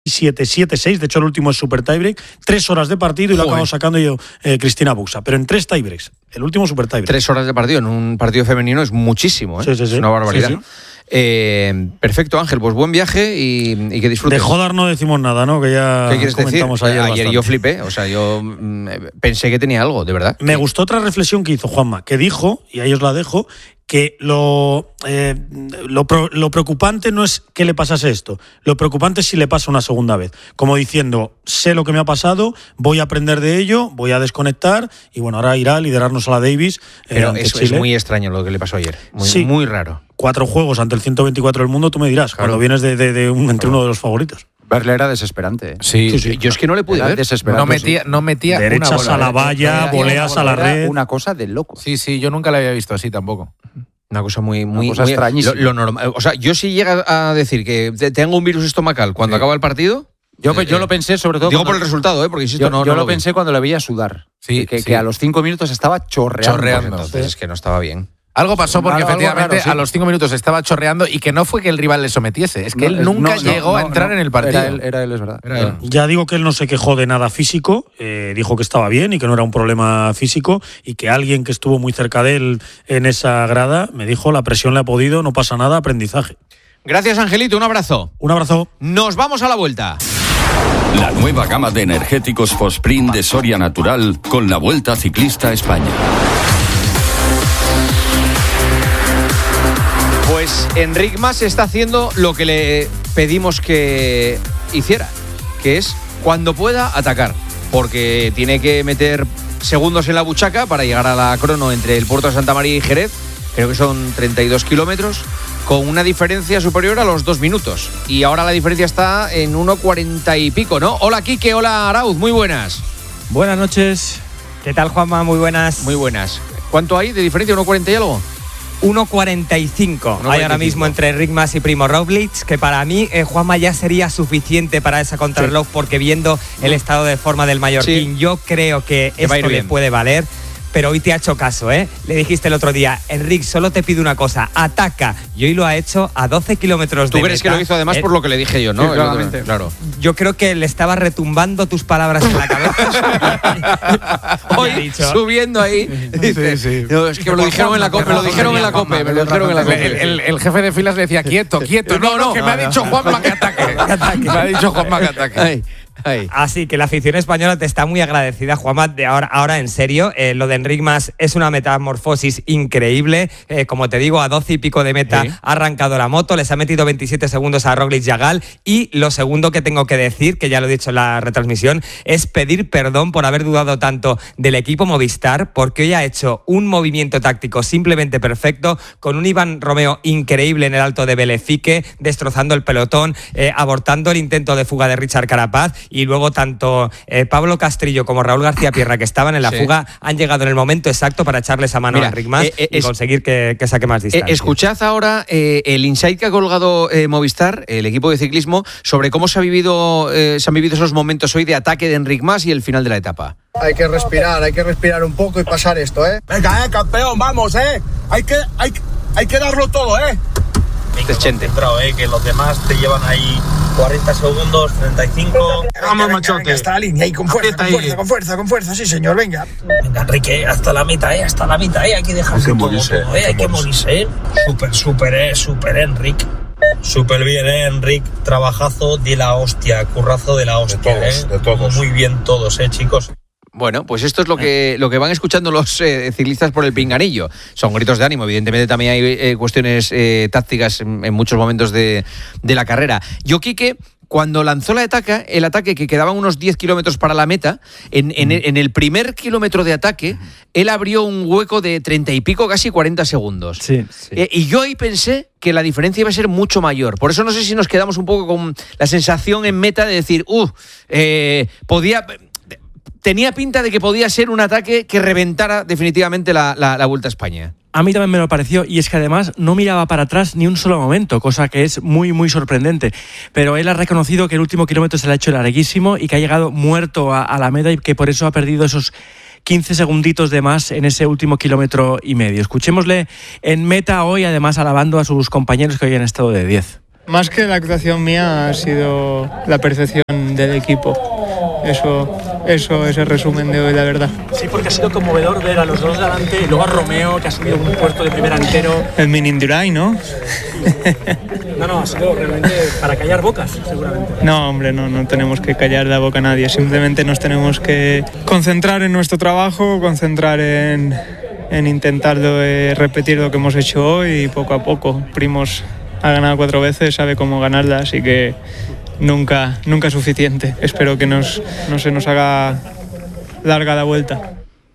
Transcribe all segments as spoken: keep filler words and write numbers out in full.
siete siete seis, de hecho el último es super tiebreak, tres horas de partido y lo ha acabado sacando yo eh, Cristina Buxa, pero en tres tiebreaks, el último super tiebreak. Tres horas de partido en un partido femenino es muchísimo, ¿eh? Sí, sí, sí. Es una barbaridad. Sí, sí. Eh, perfecto, Ángel, pues buen viaje y, y que disfrutes. De Jodar no decimos nada, ¿no? Que ya ¿Qué quieres decir? comentamos ayer, Ayer bastante. yo flipé, o sea, yo mm, pensé que tenía algo, de verdad. Me sí. gustó otra reflexión que hizo Juanma, que dijo, y ahí os la dejo, que lo, eh, lo, lo preocupante no es que le pasase esto, lo preocupante es si le pasa una segunda vez. Como diciendo, sé lo que me ha pasado, voy a aprender de ello, voy a desconectar y bueno, ahora irá a liderarnos a la Davis. Eh, Pero ante es, Chile. es muy extraño lo que le pasó ayer, muy, sí. muy raro. Cuatro juegos ante el ciento veinticuatro del mundo, tú me dirás, claro. Cuando vienes de, de, de un, entre claro. uno de los favoritos. Verle era desesperante. Sí, sí, sí. Yo es que no le pude era ver. Desesperante. No metía, no metía derechas una a la valla, voleas a la red. Una cosa de loco. Sí, sí, yo nunca la había visto así tampoco. Una cosa muy, muy, Una cosa muy extrañísima. Lo, lo normal. O sea, yo si llega a decir que tengo un virus estomacal cuando sí. acaba el partido. Yo, eh, yo lo pensé sobre todo. Digo por el resultado, ¿eh? Porque insisto, yo, no. Yo no lo, lo pensé cuando le veía sudar. Sí, que, sí. que a los cinco minutos estaba chorreando. Chorreando. Pues entonces sí. es que no estaba bien. Algo pasó porque algo, efectivamente algo raro, sí. a los cinco minutos estaba chorreando y que no fue que el rival le sometiese, es que no, él nunca no, llegó no, a entrar no, en el partido. Era él, era él es verdad. Era él. Ya digo que él no se quejó de nada físico, eh, dijo que estaba bien y que no era un problema físico y que alguien que estuvo muy cerca de él en esa grada me dijo la presión le ha podido, no pasa nada, aprendizaje. Gracias, Angelito, un abrazo. Un abrazo. Nos vamos a la vuelta. La nueva gama de energéticos Fosprint de Soria Natural con la Vuelta Ciclista a España. Pues Enric Mas está haciendo lo que le pedimos que hiciera, que es cuando pueda atacar, porque tiene que meter segundos en la buchaca para llegar a la crono entre el puerto de Santa María y Jerez, creo que son treinta y dos kilómetros, con una diferencia superior a los dos minutos. Y ahora la diferencia está en uno cuarenta y pico, ¿no? Hola, Quique, hola, Arauz, muy buenas. Buenas noches. ¿Qué tal, Juanma? Muy buenas. Muy buenas. ¿Cuánto hay de diferencia? ¿uno cuarenta y algo? uno cuarenta y cinco hay ahora mismo entre Enric Mas y Primo Roglic, que para mí, eh, Juanma, ya sería suficiente para esa contrarreloj, sí. porque viendo el estado de forma del mallorquín, sí. yo creo que Te esto le puede valer. Pero hoy te ha hecho caso, ¿eh? Le dijiste el otro día, Enric, solo te pido una cosa, ataca. Y hoy lo ha hecho a doce kilómetros de ¿Tú crees meta. que lo hizo además eh, por lo que le dije yo, no? Sí, claramente. Claro. Yo creo que le estaba retumbando tus palabras en la cabeza. Hoy, dicho. Subiendo ahí. Dice, sí, sí. No, es que me lo dijeron en la COPE, me lo dijeron en la COPE, me lo dijeron en la COPE. El, el, el jefe de filas le decía, quieto, quieto. No, no, no que no, me no, ha dicho no. Juanma que ataque. Me ha dicho Juanma que ataque. Ay. Ay. Así que la afición española te está muy agradecida, Juanma. De ahora, ahora en serio, eh, lo de Enric Mas es una metamorfosis increíble. Eh, como te digo, a doce y pico de meta ¿Sí? ha arrancado la moto, les ha metido veintisiete segundos a Roglic y a Gal. Y lo segundo que tengo que decir, que ya lo he dicho en la retransmisión, es pedir perdón por haber dudado tanto del equipo Movistar, porque hoy ha hecho un movimiento táctico simplemente perfecto, con un Iván Romeo increíble en el alto de Belefique, destrozando el pelotón, eh, abortando el intento de fuga de Richard Carapaz. Y luego tanto eh, Pablo Castrillo como Raúl García Pierra, que estaban en la sí. fuga, han llegado en el momento exacto para echarle esa mano Mira, a Enric Mas eh, eh, y es, conseguir que, que saque más distancia. Eh, escuchad ahora eh, el insight que ha colgado eh, Movistar, el equipo de ciclismo, sobre cómo se, ha vivido, eh, se han vivido esos momentos hoy de ataque de Enric Mas y el final de la etapa. Hay que respirar, hay que respirar un poco y pasar esto, ¿eh? Venga, eh, campeón, vamos, ¿eh? Hay que, hay, hay que darlo todo, ¿eh? Este es Chente. Eh, que los demás te llevan ahí cuarenta segundos, treinta y cinco. Vamos, machote. Hasta la línea ahí, con fuerza, con fuerza, con fuerza, con fuerza, sí, señor, venga. Venga, Enrique, hasta la mitad, eh, hasta la mitad, eh, hay que dejarse todo, morirse, todo, eh, hay que morirse, eh. Súper, súper, eh, súper, Enric. Súper bien, eh, Enric, trabajazo de la hostia, currazo de la hostia, de todos, eh. De todos. Muy bien todos, eh, chicos. Bueno, pues esto es lo que, lo que van escuchando los eh, ciclistas por el pinganillo. Son gritos de ánimo, evidentemente también hay eh, cuestiones eh, tácticas en, en muchos momentos de, de la carrera. Yo, Quique, cuando lanzó la ataque, el ataque que quedaban unos diez kilómetros para la meta, en, en, el, en el primer kilómetro de ataque, él abrió un hueco de treinta y pico, casi cuarenta segundos. Sí, sí. Eh, y yo ahí pensé que la diferencia iba a ser mucho mayor. Por eso no sé si nos quedamos un poco con la sensación en meta de decir, uh, eh, podía... Tenía pinta de que podía ser un ataque que reventara definitivamente la, la, la Vuelta a España. A mí también me lo pareció, y es que además no miraba para atrás ni un solo momento, cosa que es muy, muy sorprendente. Pero él ha reconocido que el último kilómetro se le ha hecho larguísimo y que ha llegado muerto a, a la meta y que por eso ha perdido esos quince segunditos de más en ese último kilómetro y medio. Escuchémosle en meta hoy, además alabando a sus compañeros que hoy han estado de diez. Más que la actuación mía ha sido la percepción del equipo. Eso, eso es el resumen de hoy, la verdad. Sí, porque ha sido conmovedor ver a los dos delante y luego a Romeo, que ha subido un puerto de primer entero. El mini Indurain, ¿no? No, no, ha sido realmente para callar bocas, seguramente. No, hombre, no, no tenemos que callar la boca a nadie. Simplemente nos tenemos que concentrar en nuestro trabajo, concentrar en, en intentar de repetir lo que hemos hecho hoy y poco a poco. Primos ha ganado cuatro veces, sabe cómo ganarla, así que nunca, nunca es suficiente. Espero que nos, no se nos haga larga la vuelta.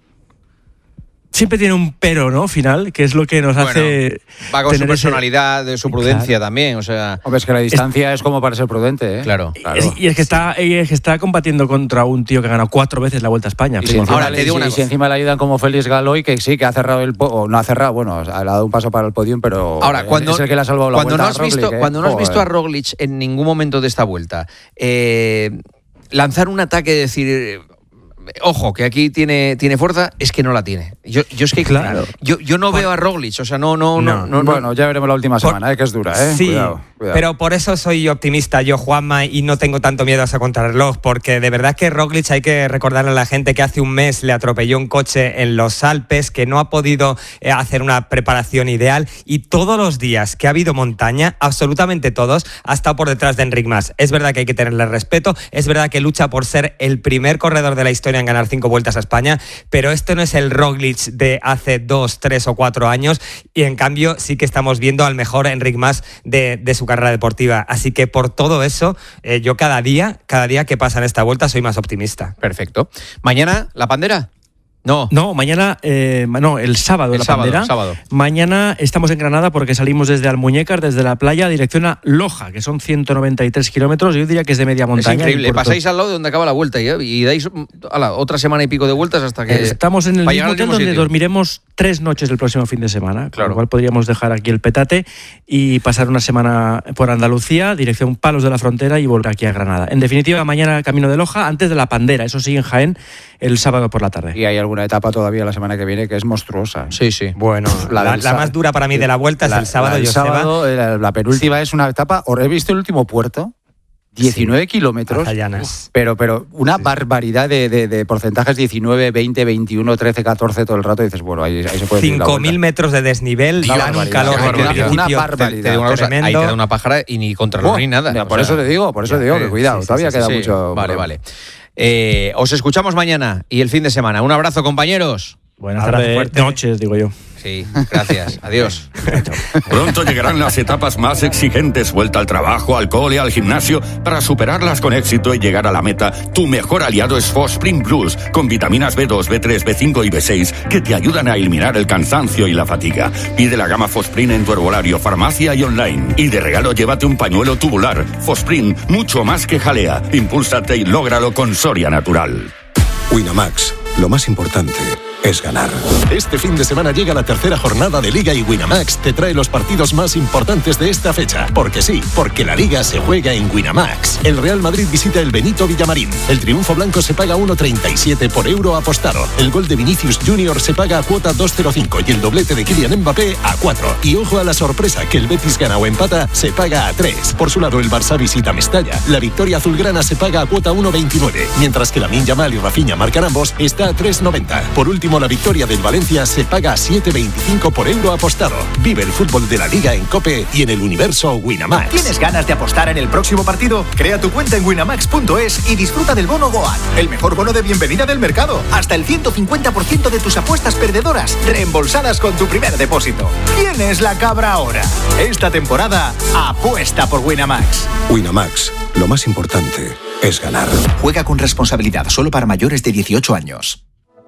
Siempre tiene un pero, ¿no? Final, que es lo que nos bueno, hace. Va con su personalidad, ese... de su prudencia claro. también. O sea. Hombre, es que la distancia es, es como para ser prudente, ¿eh? Claro. claro. Es, y es que, está, es que está combatiendo contra un tío que ha ganado cuatro veces la Vuelta a España. Y si encima, ahora, le digo una y si encima le ayudan como Félix Galoy, que sí, que ha cerrado el podio. No ha cerrado, bueno, ha dado un paso para el podium, pero. Ahora, cuando, es el que le ha salvado la cuando vuelta no has a Roglic, visto, ¿eh? Cuando no has Joder. visto a Roglic en ningún momento de esta vuelta, eh, lanzar un ataque y decir. Ojo, que aquí tiene, tiene fuerza, es que no la tiene. Yo, yo es que claro. yo, yo no veo a Roglic, o sea, no, no, no. no, no bueno, ya veremos la última semana, por, eh, que es dura, ¿eh? Sí, cuidado, cuidado. Pero por eso soy optimista yo, Juanma, y no tengo tanto miedo a esa contrarreloj, porque de verdad que Roglic hay que recordarle a la gente que hace un mes le atropelló un coche en los Alpes, que no ha podido eh, hacer una preparación ideal, y todos los días que ha habido montaña, absolutamente todos, ha estado por detrás de Enric Mas. Es verdad que hay que tenerle respeto, es verdad que lucha por ser el primer corredor de la historia en ganar cinco vueltas a España, pero este no es el Roglic de hace dos, tres o cuatro años, y en cambio sí que estamos viendo al mejor Enric Mas de, de su carrera deportiva. Así que por todo eso, eh, yo cada día, cada día que pasa en esta vuelta soy más optimista. Perfecto. ¿Mañana la Pandera? No. No, mañana, eh, no, el sábado el la sábado, Pandera. Sábado. Mañana estamos en Granada porque salimos desde Almuñécar, desde la playa, dirección a Loja, que son ciento noventa y tres kilómetros. Yo diría que es de media montaña. Es increíble. Pasáis al lado de donde acaba la vuelta y, y dais ala, otra semana y pico de vueltas hasta que. Estamos en el mismo hotel donde sitio. dormiremos tres noches el próximo fin de semana. Claro. Con lo cual podríamos dejar aquí el petate y pasar una semana por Andalucía, dirección Palos de la Frontera y volver aquí a Granada. En definitiva, mañana camino de Loja, antes de la Pandera. Eso sí, en Jaén, el sábado por la tarde. Y hay alguna etapa todavía la semana que viene que es monstruosa. Sí, sí. Bueno, la, la, la más dura para mí de la vuelta la, es el sábado. El sábado, la, la penúltima sí. es una etapa. ¿He visto el último puerto? diecinueve sí, kilómetros, pero, pero una sí. barbaridad de, de, de porcentajes, diecinueve, veinte, veintiuno, trece, catorce, todo el rato, y dices, bueno, ahí, ahí se puede cinco mil metros de desnivel, dan un calor una, una barbaridad. Te, te cosa, ahí te da una pájara y ni contrarreloj oh, ni nada. Mira, por o sea, eso te digo, por eso te digo, que cuidado, sí, todavía sí, queda sí, mucho. Vale, por... vale. Eh, os escuchamos mañana y el fin de semana. Un abrazo, compañeros. Buenas tardes, noches, digo yo. Sí, gracias. Adiós. Pronto llegarán las etapas más exigentes, vuelta al trabajo, al cole, al gimnasio. Para superarlas con éxito y llegar a la meta, tu mejor aliado es Fosprint Plus, con vitaminas B dos, B tres, B cinco y B seis que te ayudan a eliminar el cansancio y la fatiga. Pide la gama Fosprint en tu herbolario, farmacia y online. Y de regalo llévate un pañuelo tubular. Fosprint, mucho más que jalea. Impúlsate y lógralo con Soria Natural. Winamax, lo más importante es ganar. Este fin de semana llega la tercera jornada de Liga y Winamax te trae los partidos más importantes de esta fecha. Porque sí, porque la Liga se juega en Winamax. El Real Madrid visita el Benito Villamarín. El triunfo blanco se paga uno treinta y siete por euro apostado. El gol de Vinicius Junior se paga a cuota dos coma cero cinco y el doblete de Kylian Mbappé a cuatro. Y ojo a la sorpresa, que el Betis gana o empata se paga a tres. Por su lado, el Barça visita Mestalla. La victoria azulgrana se paga a cuota uno veintinueve, mientras que Lamine Yamal y Rafinha marcan ambos, está a tres noventa. Por último, la victoria del Valencia se paga a siete veinticinco por euro apostado. Vive el fútbol de la Liga en COPE y en el universo Winamax. ¿Tienes ganas de apostar en el próximo partido? Crea tu cuenta en winamax punto es y disfruta del bono Goat, el mejor bono de bienvenida del mercado. Hasta el ciento cincuenta por ciento de tus apuestas perdedoras reembolsadas con tu primer depósito. ¿Quién es la cabra ahora? Esta temporada, apuesta por Winamax. Winamax, lo más importante es ganar. Juega con responsabilidad, solo para mayores de dieciocho años.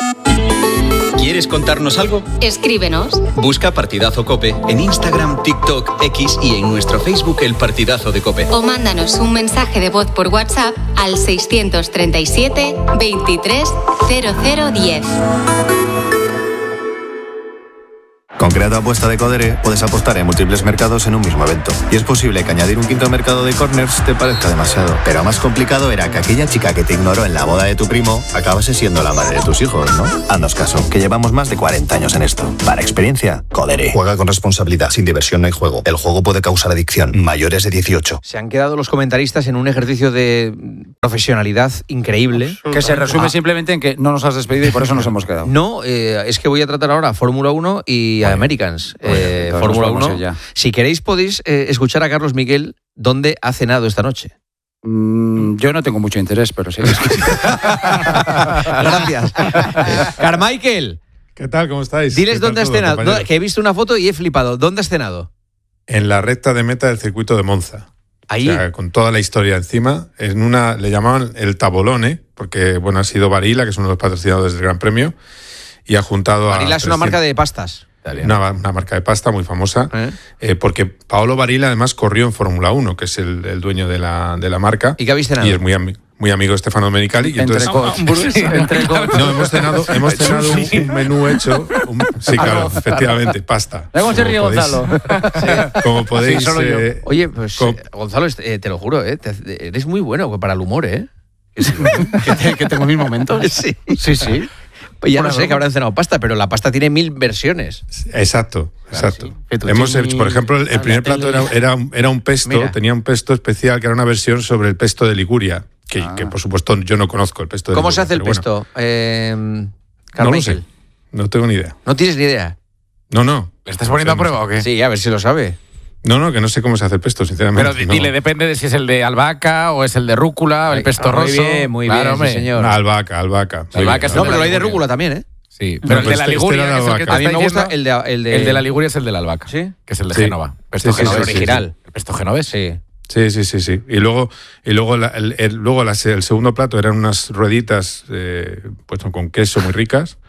¿Quieres contarnos algo? Escríbenos. Busca Partidazo COPE en Instagram, TikTok, X y en nuestro Facebook El Partidazo de COPE. O mándanos un mensaje de voz por WhatsApp al seiscientos treinta y siete, veintitrés, cero cero diez. Con Crea tu apuesta de Codere puedes apostar en múltiples mercados en un mismo evento. Y es posible que añadir un quinto mercado de corners te parezca demasiado. Pero más complicado era que aquella chica que te ignoró en la boda de tu primo acabase siendo la madre de tus hijos, ¿no? Haznos caso, que llevamos más de cuarenta años en esto. Para experiencia, Codere. Juega con responsabilidad. Sin diversión no hay juego. El juego puede causar adicción. Mayores de dieciocho. Se han quedado los comentaristas en un ejercicio de profesionalidad increíble. Que se resume ah. simplemente en que no nos has despedido y por eso nos hemos quedado. No, eh, es que voy a tratar ahora Fórmula uno y bueno, Americans. Eh, bueno, Fórmula uno. Ya. Si queréis podéis eh, escuchar a Carlos Miguel dónde ha cenado esta noche. Mm, yo no tengo mucho interés, pero sí. Gracias. Carmichael. ¿Qué tal? ¿Cómo estáis? Diles dónde has cenado. Compañeros? Que he visto una foto y he flipado. ¿Dónde has cenado? En la recta de meta del circuito de Monza. Ahí. O sea, con toda la historia encima. En una, le llamaban el Tabolone, porque bueno, ha sido Barilla, que es uno de los patrocinadores del Gran Premio, y ha juntado Barilla a... Barilla es una marca de pastas. Una, una marca de pasta muy famosa, ¿Eh? Eh, porque Paolo Barilla además corrió en Fórmula uno, que es el, el dueño de la, de la marca. ¿Y qué habéis cenado? Y es muy, ami muy amigo de Stefano Domenicali. Y entonces, sí, entre no, hemos cenado, hemos cenado un, un menú hecho. Un, sí, claro, efectivamente, pasta. ¿Cómo se ríe Gonzalo? Sí. Como podéis. Sí, eh, Oye, pues como, Gonzalo, eh, te lo juro, eh, te, eres muy bueno para el humor, ¿eh? que, te, que tengo mis momentos. Sí, sí. sí. Pues ya bueno, no sé que habrán cenado pasta, pero la pasta tiene mil versiones. Exacto, exacto. Claro, sí. Hemos hecho, por ejemplo, el, el primer plato era, era, un, era un pesto, Mira. tenía un pesto especial que era una versión sobre el pesto de Liguria, que, ah. que por supuesto yo no conozco el pesto de ¿Cómo Liguria. ¿Cómo se hace el pesto? Bueno. Eh, no lo sé, no tengo ni idea. ¿No tienes ni idea? No, no. ¿Le estás poniendo no sé, a prueba no o qué? Sí, a ver si lo sabe. No, no, que no sé cómo se hace el pesto, sinceramente. Pero no. dile, depende de si es el de albahaca o es el de rúcula o el pesto ah, rosso. Muy bien, muy claro, bien, sí, señor. No, albahaca, albaca. albahaca es no, pero lo hay de rúcula también, ¿eh? Sí, pero no, el de la este, Liguria, este que es el que a mí me gusta diciendo, el de, el de... El de la Liguria es el de la albahaca, ¿sí? Que es el de sí. Génova. Pesto sí, genovés. Sí, original. Sí. ¿El pesto genovés? Sí. Sí, sí, sí, sí. Y luego, y luego, la, el, el, luego la, el segundo plato eran unas rueditas eh, pues, con queso muy ricas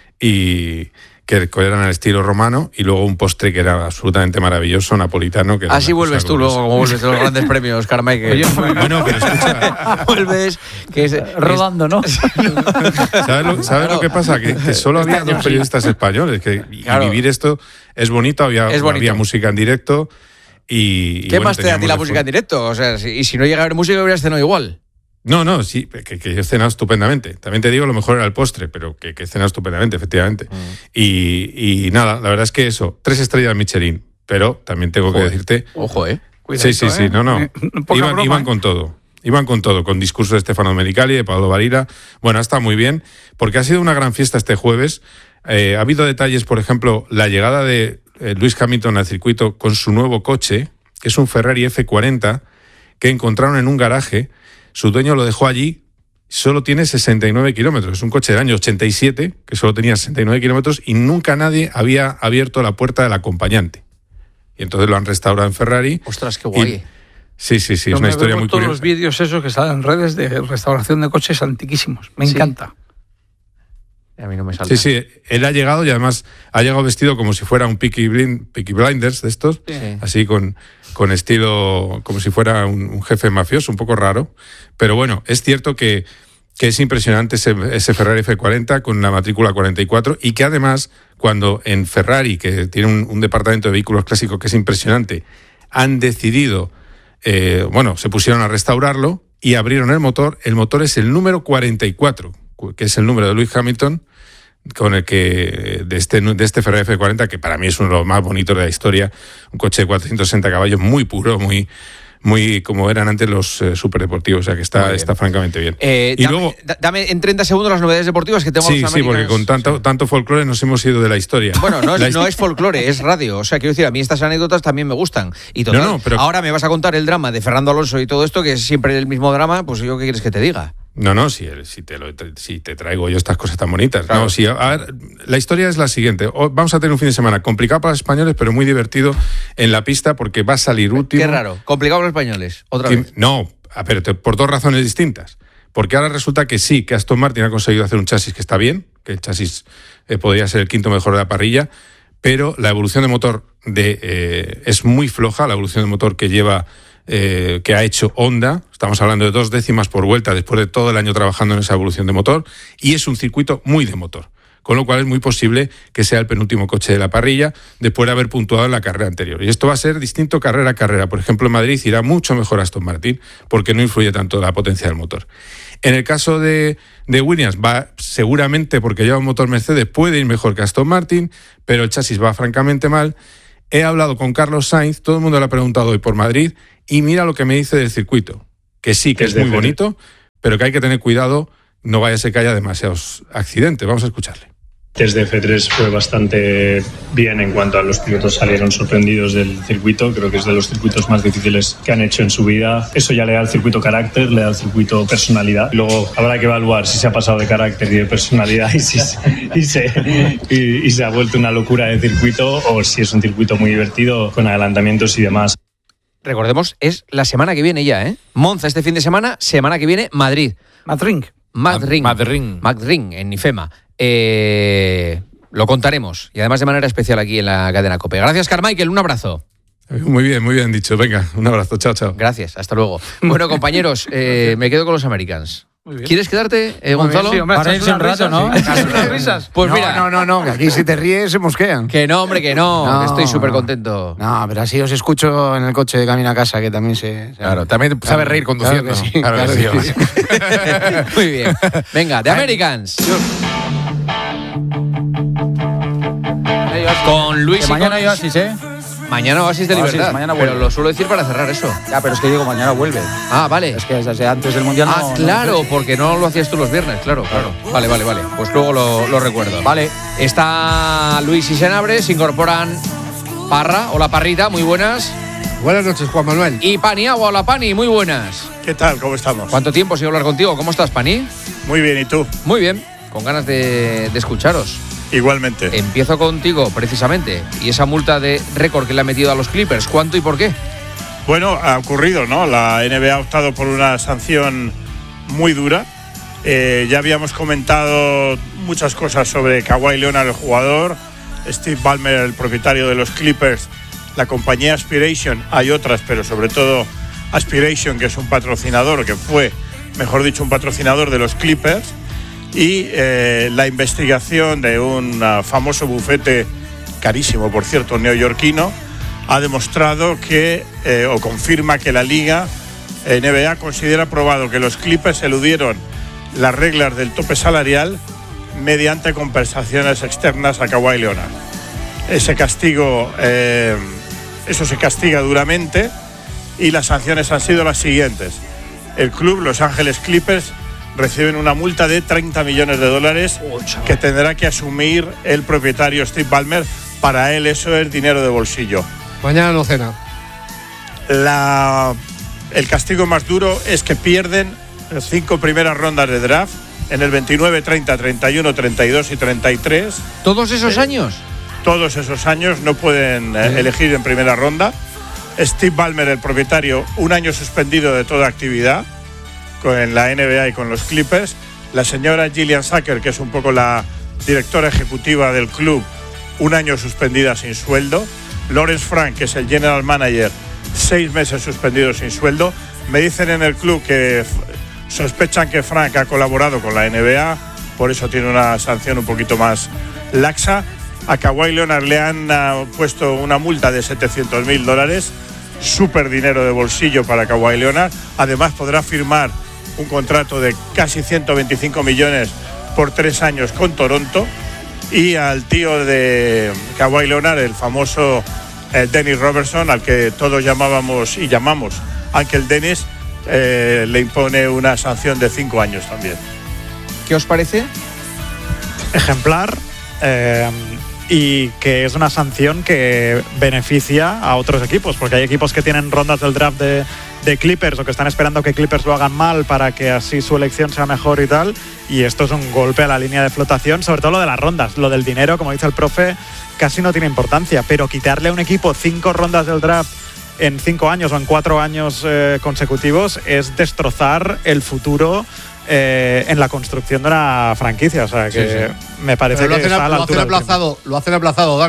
y que eran al estilo romano, y luego un postre que era absolutamente maravilloso, napolitano. Que Así vuelves tú luego, como vuelves de los grandes premios, Carmichael. Bueno, pero escucha. Vuelves que es, rodando, ¿no? ¿Sabes, lo, ¿sabes claro. lo que pasa? Que, que solo había dos periodistas españoles. Que, claro. Y vivir esto es bonito, había, es bonito. había música en directo. Y, ¿Qué y bueno, más te da a ti la música en directo? O sea, si, y si no llega a haber música, hubieras cenado igual. No, no, sí, que, que yo he cenado estupendamente. También te digo, lo mejor era el postre, pero que, que he cenado estupendamente, efectivamente. Mm. Y, y nada, la verdad es que eso, tres estrellas Michelin, pero también tengo Joder. que decirte... Ojo, ¿eh? Cuidadito, sí, sí, sí, ¿eh? no, no. Iban, broma, iban ¿eh? con todo. Iban con todo, con discurso de Stefano Domenicali, de Paolo Barilla. Bueno, ha estado muy bien, porque ha sido una gran fiesta este jueves. Eh, ha habido detalles, por ejemplo, la llegada de eh, Lewis Hamilton al circuito con su nuevo coche, que es un Ferrari F cuarenta, que encontraron en un garaje. Su dueño lo dejó allí. Solo tiene sesenta y nueve kilómetros. Es un coche del año ochenta y siete, que solo tenía sesenta y nueve kilómetros, y nunca nadie había abierto la puerta del acompañante. Y entonces lo han restaurado en Ferrari. Ostras, qué guay. Y, sí, sí, sí, Yo es una me historia veo muy todos curiosa. los vídeos esos que están en redes de restauración de coches antiquísimos. Me sí. encanta. A mí no me salta. Sí, sí, él ha llegado y además ha llegado vestido como si fuera un Peaky, Blind, Peaky Blinders de estos, sí. así con, con estilo como si fuera un, un jefe mafioso, un poco raro. Pero bueno, es cierto que, que es impresionante ese, ese Ferrari F cuarenta con la matrícula cuarenta y cuatro, y que además cuando en Ferrari, que tiene un, un departamento de vehículos clásicos que es impresionante, han decidido, eh, bueno, se pusieron a restaurarlo y abrieron el motor. El motor es el número cuarenta y cuatro, que es el número de Lewis Hamilton, con el que de este, de este Ferrari F cuarenta, que para mí es uno de los más bonitos de la historia, un coche de cuatrocientos sesenta caballos, muy puro, muy, muy como eran antes los eh, superdeportivos, o sea que está, está francamente bien. Eh, y dame, luego, dame en treinta segundos las novedades deportivas que tengo. Sí, los sí, porque con tanto, sí. tanto folclore nos hemos ido de la historia. Bueno, no es, la no es folclore, es radio. O sea, quiero decir, a mí estas anécdotas también me gustan. Y total, no, no, pero... ahora me vas a contar el drama de Fernando Alonso y todo esto, que es siempre el mismo drama, pues yo qué quieres que te diga. No, no, si, si, te, lo, si te traigo yo estas cosas tan bonitas. Claro. No, si, a ver, la historia es la siguiente. Vamos a tener un fin de semana complicado para los españoles, pero muy divertido en la pista porque va a salir último. Qué raro. Complicado para los españoles. Otra que, vez. No, a ver, por dos razones distintas. Porque ahora resulta que sí, que Aston Martin ha conseguido hacer un chasis que está bien, que el chasis eh, podría ser el quinto mejor de la parrilla, pero la evolución de motor de, eh, es muy floja, la evolución de motor que lleva... Eh, que ha hecho Honda, estamos hablando de dos décimas por vuelta después de todo el año trabajando en esa evolución de motor, y es un circuito muy de motor, con lo cual es muy posible que sea el penúltimo coche de la parrilla después de haber puntuado en la carrera anterior. Y esto va a ser distinto carrera a carrera. Por ejemplo, en Madrid irá mucho mejor Aston Martin porque no influye tanto la potencia del motor. En el caso de, de Williams, va seguramente, porque lleva un motor Mercedes, puede ir mejor que Aston Martin, pero el chasis va francamente mal. He hablado con Carlos Sainz, todo el mundo le ha preguntado hoy por Madrid, y mira lo que me dice del circuito, que sí, que es, es muy bonito, pero que hay que tener cuidado, no vaya a ser que haya demasiados accidentes. Vamos a escucharle. Desde F tres fue bastante bien en cuanto a los pilotos salieron sorprendidos del circuito. Creo que es de los circuitos más difíciles que han hecho en su vida. Eso ya le da al circuito carácter, le da al circuito personalidad. Luego habrá que evaluar si se ha pasado de carácter y de personalidad y, si se, y, se, y, y se ha vuelto una locura de circuito, o si es un circuito muy divertido con adelantamientos y demás. Recordemos, es la semana que viene ya, ¿eh? Monza este fin de semana, semana que viene Madrid. Madrid. Madrid. Madrid. Madrid, en IFEMA. Eh, lo contaremos, y además de manera especial aquí en la cadena COPE. Gracias, Carmichael, un abrazo. Muy bien, muy bien dicho. Venga, un abrazo, chao, chao. Gracias, hasta luego. Bueno, compañeros, eh, me quedo con los Americans. ¿Quieres quedarte, eh, Gonzalo? Sí, hombre, para irse un rato, ¿no? risas. Pues no, mira. No, no, no, que aquí si te ríes se mosquean. Que no, hombre, que no. no Estoy súper contento. No, pero así os escucho en el coche de camino a casa, que también se... Claro, también claro, sabe reír conduciendo. Claro que sí, claro claro que sí. Sí. Muy bien. Venga, The Americans. Con Luis que y mañana con... hay Oasis, ¿eh? Mañana Oasis de Libertad, Oasis, mañana pero lo suelo decir para cerrar eso. Ya, pero es que digo, mañana vuelve. Ah, vale. Es que o sea, antes del Mundial Ah, no, claro, no... porque no lo hacías tú los viernes, claro, claro. Vale, vale, vale. Pues luego lo, lo recuerdo. Vale. Está Luis y Senabre, se incorporan Parra, hola Parrita, muy buenas. Buenas noches, Juan Manuel. Y Paniagua, hola Pani, muy buenas. ¿Qué tal? ¿Cómo estamos? ¿Cuánto tiempo sin hablar contigo? ¿Cómo estás, Pani? Muy bien, ¿y tú? Muy bien, con ganas de, de escucharos. Igualmente. Empiezo contigo, precisamente. Y esa multa de récord que le ha metido a los Clippers, ¿cuánto y por qué? Bueno, ha ocurrido, ¿no? La N B A ha optado por una sanción muy dura. Eh, ya habíamos comentado muchas cosas sobre Kawhi Leonard, el jugador, Steve Ballmer, el propietario de los Clippers, la compañía Aspiration, hay otras, pero sobre todo Aspiration, que es un patrocinador, que fue, mejor dicho, un patrocinador de los Clippers, y eh, la investigación de un uh, famoso bufete, carísimo por cierto, neoyorquino, ha demostrado que, eh, o confirma que la Liga N B A considera probado que los Clippers eludieron las reglas del tope salarial mediante compensaciones externas a Kawhi Leonard. Ese castigo, eh, eso se castiga duramente, y las sanciones han sido las siguientes. El club, Los Ángeles Clippers, reciben una multa de treinta millones de dólares que tendrá que asumir el propietario Steve Ballmer. Para él eso es dinero de bolsillo. Mañana no cena. La, el castigo más duro es que pierden cinco primeras rondas de draft en el veintinueve, treinta, treinta y uno, treinta y dos y treinta y tres. ¿Todos esos eh, años? Todos esos años no pueden eh, elegir en primera ronda. Steve Ballmer, el propietario, un año suspendido de toda actividad con la N B A y con los Clippers. La señora Gillian Sacker, que es un poco la directora ejecutiva del club, un año suspendida sin sueldo. Lawrence Frank, que es el general manager, seis meses suspendido sin sueldo. Me dicen en el club que sospechan que Frank ha colaborado con la N B A, por eso tiene una sanción un poquito más laxa. A Kawhi Leonard le han uh, puesto una multa de setecientos mil dólares, súper dinero de bolsillo para Kawhi Leonard. Además podrá firmar un contrato de casi ciento veinticinco millones por tres años con Toronto. Y al tío de Kawhi Leonard, el famoso eh, Dennis Robertson, al que todos llamábamos y llamamos Uncle Dennis, eh, le impone una sanción de cinco años también. ¿Qué os parece? Ejemplar, eh, y que es una sanción que beneficia a otros equipos, porque hay equipos que tienen rondas del draft de, de Clippers o que están esperando que Clippers lo hagan mal para que así su elección sea mejor y tal, y esto es un golpe a la línea de flotación, sobre todo lo de las rondas. Lo del dinero, como dice el profe, casi no tiene importancia, pero quitarle a un equipo cinco rondas del draft en cinco años o en cuatro años eh, consecutivos es destrozar el futuro eh, en la construcción de una franquicia. O sea que sí, sí. me parece Pero lo que hacen, está a la lo altura hacen aplazado, lo hacen aplazado, Dani.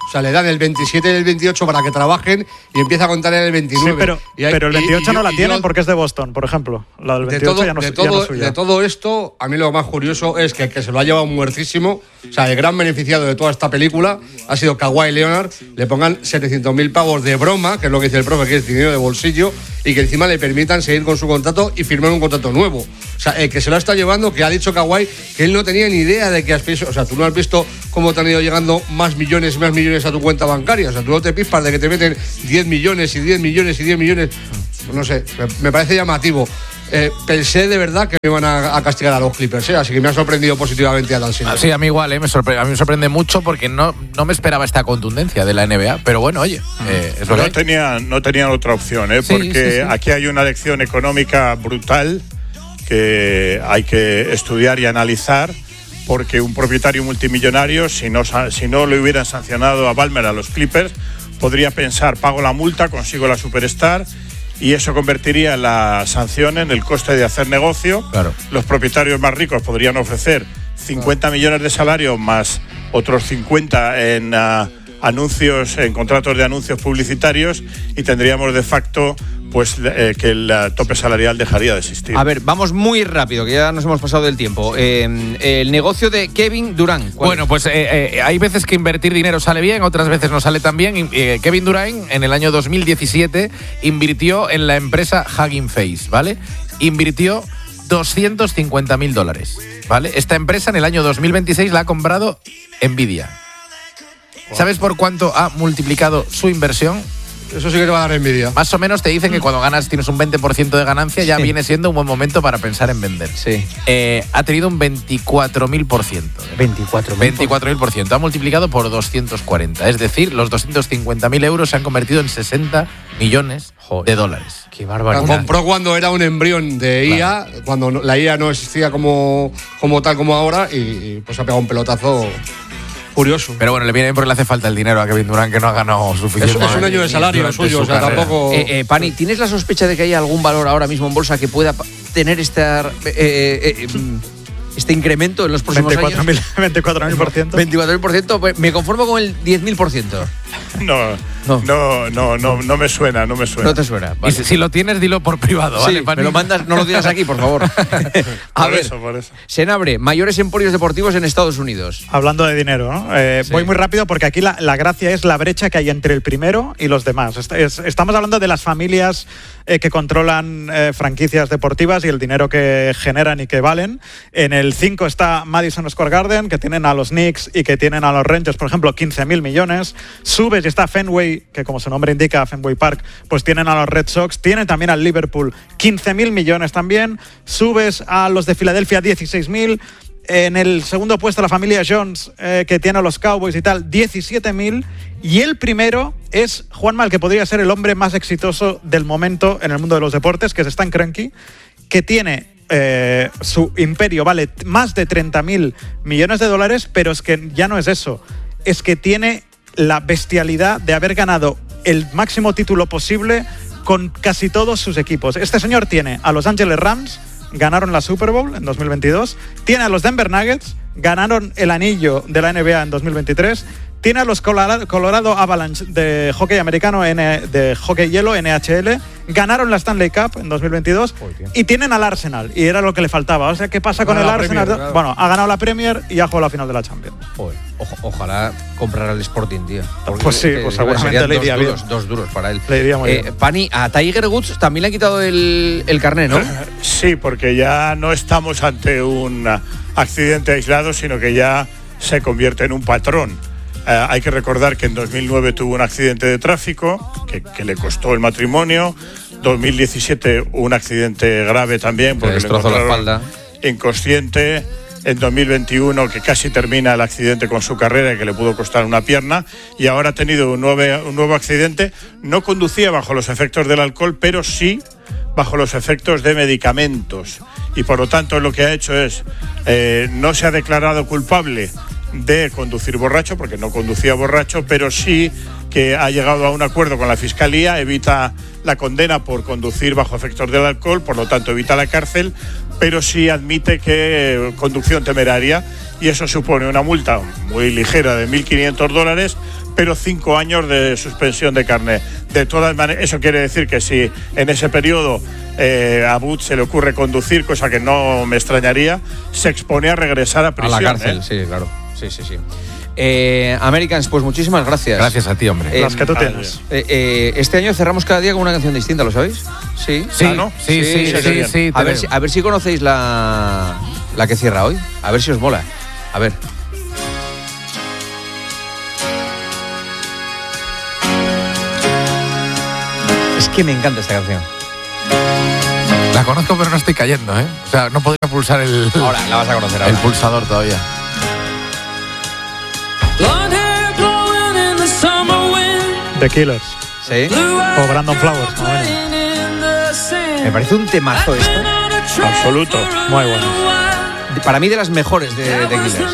O sea, le dan el veintisiete y el veintiocho para que trabajen y empieza a contar en el veintinueve. Sí, pero, y hay, pero el veintiocho y, y, no la y tienen yo, porque es de Boston, por ejemplo. La del veintiocho de todo, ya no, de, ya todo, no es suya. de todo esto, a mí lo más curioso es que el que se lo ha llevado muertísimo, o sea, el gran beneficiado de toda esta película ha sido Kawhi Leonard. Le pongan setecientos mil pavos de broma, que es lo que dice el profe, que es dinero de bolsillo, y que encima le permitan seguir con su contrato y firmar un contrato nuevo. O sea, el que se lo está llevando, que ha dicho Kawhi que él no tenía ni idea de que has visto, o sea, tú no has visto cómo te han ido llegando más millones y más millones a tu cuenta bancaria. O sea, tú no te pispas de que te meten diez millones y diez millones y diez millones. No sé, me, me parece llamativo. Eh, pensé de verdad que me iban a, a castigar a los Clippers, ¿eh? Así que me ha sorprendido positivamente a Dan Silver. Ah, sí, a mí igual, ¿eh? me sorpre- a mí me sorprende mucho porque no, no me esperaba esta contundencia de la N B A, pero bueno, oye, eh, es lo no, que hay. tenían, no tenían otra opción, ¿eh? Sí, porque sí, sí. aquí hay una lección económica brutal que hay que estudiar y analizar, porque un propietario multimillonario, si no, si no le hubieran sancionado a Ballmer, a los Clippers, podría pensar, pago la multa, consigo la superstar, y eso convertiría la sanción en el coste de hacer negocio. Claro. Los propietarios más ricos podrían ofrecer cincuenta millones de salario más otros cincuenta en uh, anuncios, en contratos de anuncios publicitarios, y tendríamos de facto pues eh, que el uh, tope salarial dejaría de existir. A ver, vamos muy rápido, que ya nos hemos pasado del tiempo. Eh, el negocio de Kevin Durant. Bueno, es? pues eh, eh, hay veces que invertir dinero sale bien, otras veces no sale tan bien. Eh, Kevin Durant en el año dos mil diecisiete invirtió en la empresa Hugging Face, ¿vale? Invirtió doscientos cincuenta mil dólares, ¿vale? Esta empresa en el año dos mil veintiséis la ha comprado Nvidia. ¿Sabes por cuánto ha multiplicado su inversión? Eso sí que te va a dar envidia. Más o menos te dicen que cuando ganas tienes un veinte por ciento de ganancia, ya sí. viene siendo un buen momento para pensar en vender. Sí. Eh, ha tenido un veinticuatro mil por ciento. veinticuatro mil. veinticuatro mil por ciento. Ha multiplicado por doscientos cuarenta. Es decir, los doscientos cincuenta mil euros se han convertido en sesenta millones Joder. de dólares. Qué barbaridad. La compró cuando era un embrión de I A, claro. cuando la I A no existía como, como tal como ahora, y, y pues ha pegado un pelotazo. Curioso. Pero bueno, le viene bien porque le hace falta el dinero a Kevin Durant, que no ha ganado suficiente. Es, es un año de salario suyo, o sea, carrera. tampoco. Eh, eh, Pani, ¿tienes la sospecha de que hay algún valor ahora mismo en bolsa que pueda tener este, eh, eh, este incremento en los próximos veinticuatro mil, años? veinticuatro mil por ciento. veinticuatro mil por ciento, me conformo con el diez mil por ciento. No, no, no, no, no, no me suena, no me suena. No te suena. Vale. Y si, si lo tienes, dilo por privado, sí, ¿vale, Pani? Me lo mandas, no lo digas aquí, por favor. A por ver, eso, por eso. Senabre, mayores emporios deportivos en Estados Unidos. Hablando de dinero, ¿no? Eh, sí. Voy muy rápido porque aquí la, la gracia es la brecha que hay entre el primero y los demás. Est- es, estamos hablando de las familias eh, que controlan eh, franquicias deportivas y el dinero que generan y que valen. En el cinco está Madison Square Garden, que tienen a los Knicks y que tienen a los Rangers, por ejemplo, quince mil millones. Subes y está Fenway, que como su nombre indica, Fenway Park, pues tienen a los Red Sox, tienen también al Liverpool quince mil millones también. Subes a los de Filadelfia dieciséis mil. En el segundo puesto la familia Jones, eh, que tiene a los Cowboys y tal, diecisiete mil. Y el primero es Juanma, el que podría ser el hombre más exitoso del momento en el mundo de los deportes, que es Stan Kroenke, que tiene eh, su imperio, vale más de treinta mil millones de dólares, pero es que ya no es eso. Es que tiene la bestialidad de haber ganado el máximo título posible con casi todos sus equipos. Este señor tiene a Los Angeles Rams, ganaron la Super Bowl en dos mil veintidós, tiene a los Denver Nuggets, ganaron el anillo de la N B A en dos mil veintitrés, tiene a los Colorado Avalanche de hockey americano, de hockey hielo, N H L, ganaron la Stanley Cup en dos mil veintidós y tienen al Arsenal, y era lo que le faltaba. O sea, ¿qué pasa con el Arsenal? Premier, claro. Bueno, ha ganado la Premier y ha jugado la final de la Champions. Joder, o, ojalá comprara el Sporting, tío. Porque pues sí, pues seguramente le iría dos bien. Duros, dos duros para él. Le iría muy eh, bien. Pani, a Tiger Woods también le han quitado el, el carné, ¿no? Sí, porque ya no estamos ante un accidente aislado, sino que ya se convierte en un patrón. Eh, hay que recordar que en dos mil nueve tuvo un accidente de tráfico que, que le costó el matrimonio. dos mil diecisiete un accidente grave también porque le destrozó la espalda. Inconsciente. En dos mil veintiuno que casi termina el accidente con su carrera y que le pudo costar una pierna. Y ahora ha tenido un nuevo, un nuevo accidente. No conducía bajo los efectos del alcohol, pero sí bajo los efectos de medicamentos. Y por lo tanto lo que ha hecho es, eh, no se ha declarado culpable de conducir borracho, porque no conducía borracho, pero sí que ha llegado a un acuerdo con la Fiscalía, evita la condena por conducir bajo efectos del alcohol, por lo tanto evita la cárcel, pero sí admite que conducción temeraria, y eso supone una multa muy ligera de mil quinientos dólares, pero cinco años de suspensión de carné. De todas maneras, eso quiere decir que si en ese periodo eh, a Booth se le ocurre conducir, cosa que no me extrañaría, se expone a regresar a prisión. A la cárcel, ¿eh? sí, claro. Sí, sí, sí. Eh, Americans, pues muchísimas gracias. Gracias a ti, hombre. Eh, Las que tú tienes. Eh, eh, este año cerramos cada día con una canción distinta, ¿lo sabéis? Sí. Sí, Ah, ¿no? sí, sí, sí, sí, sí, a, te ver veo. si, a ver si conocéis la, la que cierra hoy. A ver si os mola. A ver. Es que me encanta esta canción. La conozco, pero no estoy cayendo, ¿eh? O sea, no podría pulsar el, Ahora, la vas a conocer ahora. el pulsador todavía. The Killers. Sí. O Brandon Flowers. más o menos. Me parece un temazo esto. Absoluto. Muy bueno. Para mí de las mejores de, de Killers.